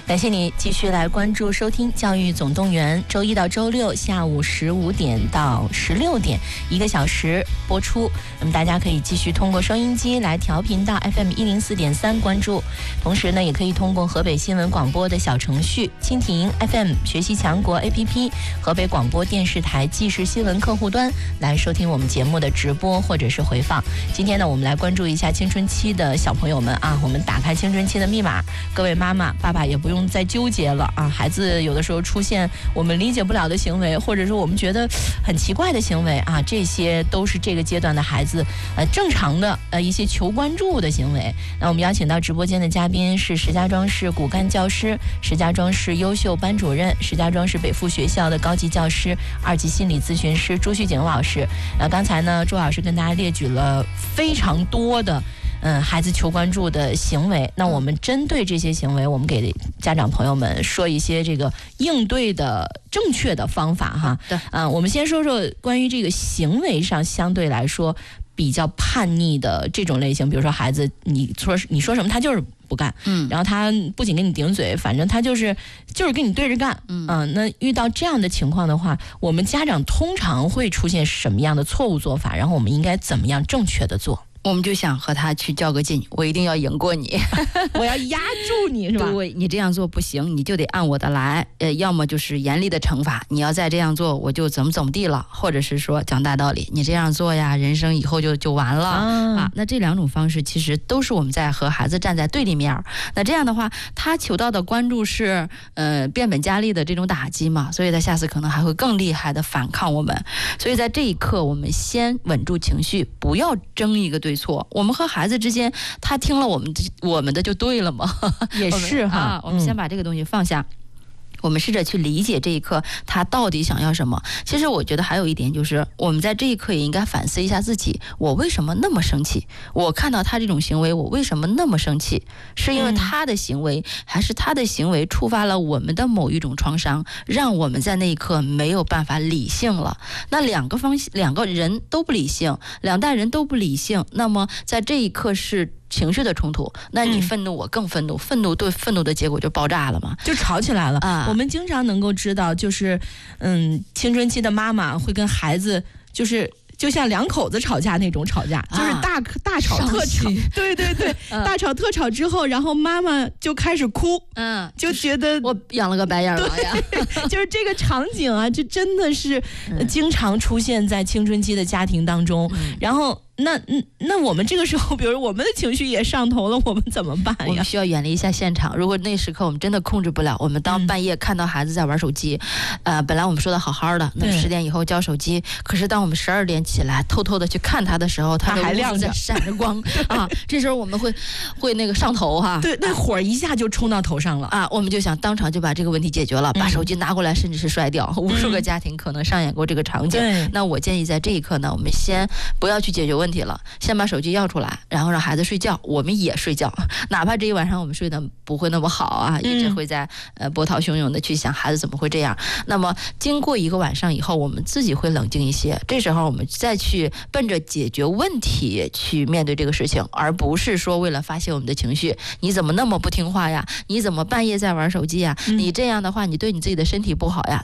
感谢你继续来关注收听教育总动员，周一到周六下午15点到16点1个小时播出。那么大家可以继续通过收音机来调频到 FM 104.3关注，同时呢也可以通过河北新闻广播的小程序、蜻蜓 FM 学习强国 APP、河北广播电视台即时新闻客户端来收听我们节目的直播或者是回放。今天呢我们来关注一下青春期的小朋友们啊，我们打开青春期的密码，各位妈妈爸爸也不用再纠结了啊，孩子有的时候出现我们理解不了的行为，或者说我们觉得很奇怪的行为啊，这些都是这个阶段的孩子正常的一些求关注的行为。那我们邀请到直播间的嘉宾是石家庄市骨干教师、石家庄市优秀班主任、石家庄市北附学校的高级教师、2级心理咨询师朱旭景老师。刚才呢朱老师跟大家列举了非常多的孩子求关注的行为，那我们针对这些行为，我们给家长朋友们说一些这个应对的正确的方法哈。我们先说说关于这个行为上相对来说比较叛逆的这种类型，比如说孩子你说什么他就是不干，然后他不仅跟你顶嘴，反正他就是跟你对着干，那遇到这样的情况的话，我们家长通常会出现什么样的错误做法，然后我们应该怎么样正确的做？ 我们就想和他去较个劲，我一定要赢过你我要压住你是吧？ 对，你这样做不行，你就得按我的来，要么就是严厉的惩罚，你要再这样做我就怎么地了，或者是说讲大道理，你这样做呀人生以后就完了啊。那这两种方式其实都是我们在和孩子站在对立面，那这样的话他求到的关注是变本加厉的这种打击嘛，所以他下次可能还会更厉害的反抗我们。所以在这一刻我们先稳住情绪，不要争一个对错，我们和孩子之间他听了我们的就对了吗？ 也是哈， 我们先把这个东西放下，我们试着去理解这一刻他到底想要什么。其实我觉得还有一点就是，我们在这一刻也应该反思一下自己，我为什么那么生气？我看到他这种行为，我为什么那么生气？是因为他的行为，还是他的行为触发了我们的某一种创伤，让我们在那一刻没有办法理性了？那两个人都不理性，两代人都不理性，那么在这一刻是情绪的冲突，那你愤怒我更愤怒，愤怒对愤怒的结果就爆炸了嘛， 就吵起来了我们经常能够知道，就是青春期的妈妈会跟孩子就像两口子吵架那种吵架，就是大吵特吵，对对对，大吵特吵之后，然后妈妈就开始哭，就觉得我养了个白眼狼呀， 就是这个场景啊，就真的是经常出现在青春期的家庭当中，然后。那我们这个时候，比如我们的情绪也上头了，我们怎么办呀？ 我们需要远离一下现场。如果那时刻我们真的控制不了，我们当半夜看到孩子在玩手机，本来我们说的好好的，那10点以后交手机，可是当我们12点起来偷偷的去看他的时候，他还亮着闪着光啊，这时候我们会那个上头哈， 对，那火一下就冲到头上了啊，我们就想当场就把这个问题解决了，把手机拿过来，甚至是摔掉。无数个家庭可能上演过这个场景。那我建议在这一刻呢，我们先不要去解决问题了，先把手机要出来，然后让孩子睡觉，我们也睡觉，哪怕这一晚上我们睡得不会那么好啊，一直会在波涛汹涌的去想孩子怎么会这样。那么经过一个晚上以后，我们自己会冷静一些，这时候我们再去奔着解决问题去面对这个事情，而不是说为了发泄我们的情绪，你怎么那么不听话呀？你怎么半夜在玩手机呀？你这样的话，你对你自己的身体不好呀？